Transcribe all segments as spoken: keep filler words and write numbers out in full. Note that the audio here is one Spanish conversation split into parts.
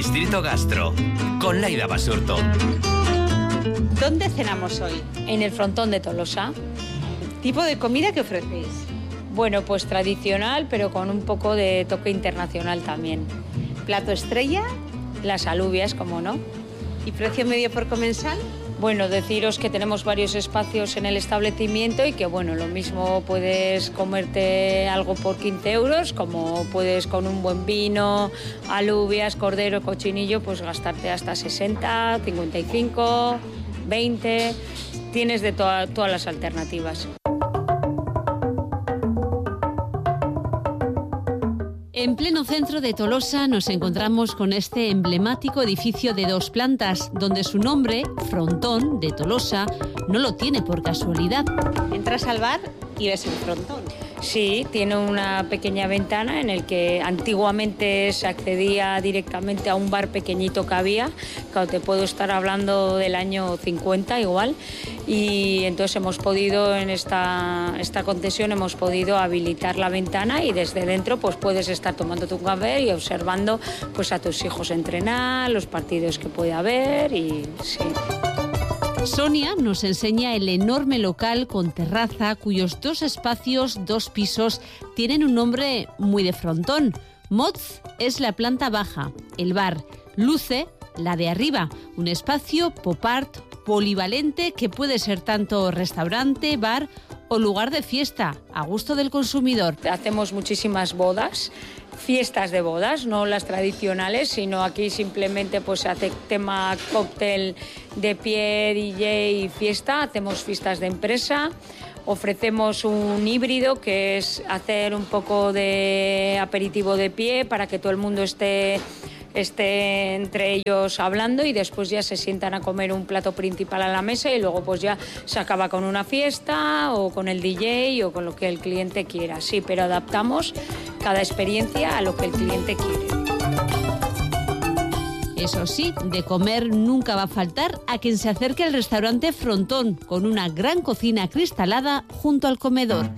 Distrito Gastro, con Laida Basurto. ¿Dónde cenamos hoy? En el Frontón de Tolosa. ¿Tipo de comida que ofrecéis? Bueno, pues tradicional, pero con un poco de toque internacional también. ¿Plato estrella? Las alubias, como no. ¿Y precio medio por comensal? Bueno, deciros que tenemos varios espacios en el establecimiento y que, bueno, lo mismo puedes comerte algo por quince euros, como puedes con un buen vino, alubias, cordero, cochinillo, pues gastarte hasta sesenta, cincuenta y cinco, veinte, tienes de toda, todas las alternativas. En pleno centro de Tolosa nos encontramos con este emblemático edificio de dos plantas, donde su nombre, Frontón de Tolosa, no lo tiene por casualidad. Entras al bar y ves el frontón. Sí, tiene una pequeña ventana en el que antiguamente se accedía directamente a un bar pequeñito que había, claro, te puedo estar hablando del año cincuenta igual, y entonces hemos podido, en esta, esta concesión, hemos podido habilitar la ventana y desde dentro pues puedes estar tomando tu café y observando pues a tus hijos entrenar, los partidos que puede haber y sí. Sonia nos enseña el enorme local con terraza cuyos dos espacios, dos pisos, tienen un nombre muy de frontón. Moz es la planta baja, el bar. Luce, la de arriba, un espacio pop art polivalente que puede ser tanto restaurante, bar o lugar de fiesta, a gusto del consumidor. Hacemos muchísimas bodas, fiestas de bodas, no las tradicionales, sino aquí simplemente pues se hace tema cóctel de pie, D J y fiesta. Hacemos fiestas de empresa, ofrecemos un híbrido que es hacer un poco de aperitivo de pie para que todo el mundo esté esté entre ellos hablando y después ya se sientan a comer un plato principal a la mesa y luego pues ya se acaba con una fiesta o con el D J o con lo que el cliente quiera. Sí, pero adaptamos cada experiencia a lo que el cliente quiere. Eso sí, de comer nunca va a faltar a quien se acerque al restaurante Frontón, con una gran cocina acristalada junto al comedor.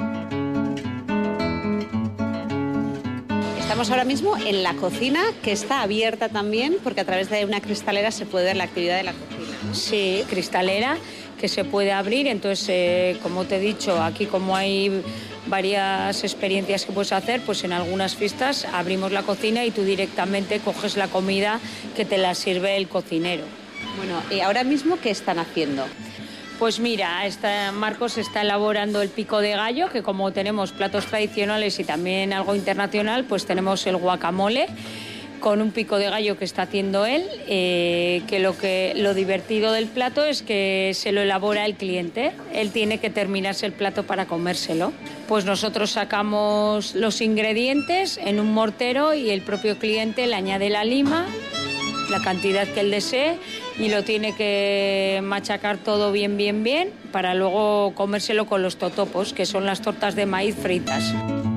Estamos ahora mismo en la cocina, que está abierta también, porque a través de una cristalera se puede ver la actividad de la cocina. Sí, cristalera, que se puede abrir. Entonces, eh, como te he dicho, aquí como hay varias experiencias que puedes hacer, pues en algunas fiestas abrimos la cocina y tú directamente coges la comida que te la sirve el cocinero. Bueno, ¿y ahora mismo qué están haciendo? Pues mira, está, Marcos está elaborando el pico de gallo, que como tenemos platos tradicionales y también algo internacional, pues tenemos el guacamole con un pico de gallo que está haciendo él, eh, que lo, que lo divertido del plato es que se lo elabora el cliente, él tiene que terminarse el plato para comérselo. Pues nosotros sacamos los ingredientes en un mortero y el propio cliente le añade la lima, la cantidad que él desee, y lo tiene que machacar todo bien, bien, bien, para luego comérselo con los totopos, que son las tortas de maíz fritas.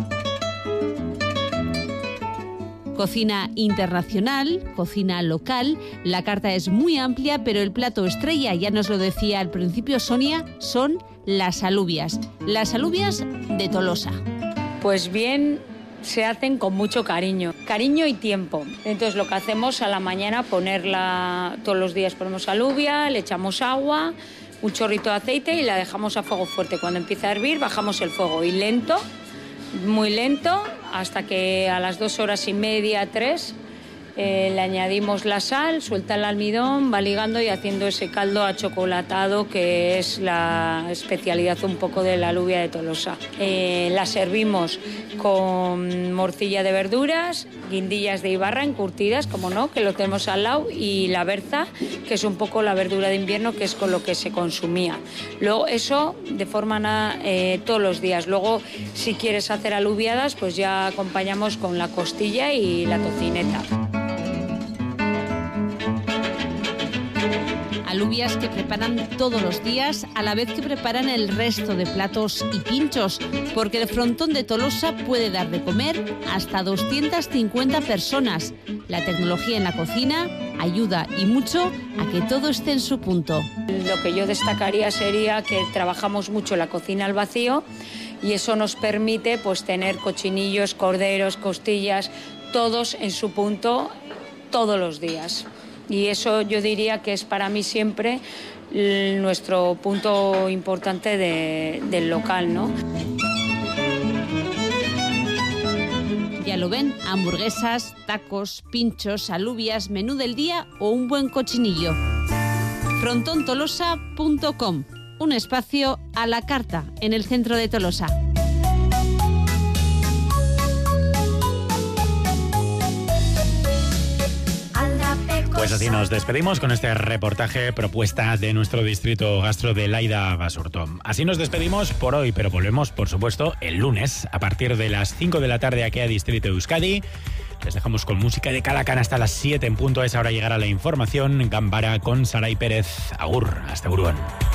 Cocina internacional, cocina local, la carta es muy amplia, pero el plato estrella, ya nos lo decía al principio Sonia, son las alubias. Las alubias de Tolosa. Pues bien, se hacen con mucho cariño, cariño y tiempo. Entonces lo que hacemos a la mañana, ponerla, todos los días ponemos alubia, le echamos agua, un chorrito de aceite y la dejamos a fuego fuerte. Cuando empieza a hervir bajamos el fuego y lento, muy lento, hasta que a las dos horas y media, tres, eh, le añadimos la sal, suelta el almidón, va ligando y haciendo ese caldo achocolatado que es la especialidad un poco de la alubia de Tolosa. Eh, la servimos con morcilla de verduras, guindillas de Ibarra encurtidas, como no, que lo tenemos al lado, y la berza, que es un poco la verdura de invierno, que es con lo que se consumía. Luego eso de forma eh, todos los días. Luego, si quieres hacer alubiadas, pues ya acompañamos con la costilla y la tocineta. Alubias que preparan todos los días, a la vez que preparan el resto de platos y pinchos, porque el Frontón de Tolosa puede dar de comer hasta doscientas cincuenta personas. La tecnología en la cocina ayuda y mucho a que todo esté en su punto. Lo que yo destacaría sería que trabajamos mucho la cocina al vacío y eso nos permite pues tener cochinillos, corderos, costillas, todos en su punto todos los días. Y eso yo diría que es para mí siempre nuestro punto importante de, del local, ¿no? Ya lo ven, hamburguesas, tacos, pinchos, alubias, menú del día o un buen cochinillo. frontón tolosa punto com, un espacio a la carta en el centro de Tolosa. Pues así nos despedimos con este reportaje propuesta de nuestro distrito gastro de Laida Basurto. Así nos despedimos por hoy, pero volvemos, por supuesto, el lunes a partir de las cinco de la tarde aquí a Distrito Euskadi. Les dejamos con música de Calacan hasta las siete en punto. Es ahora llegar a la información. Gambara con Saray Pérez. Agur, hasta Buruan.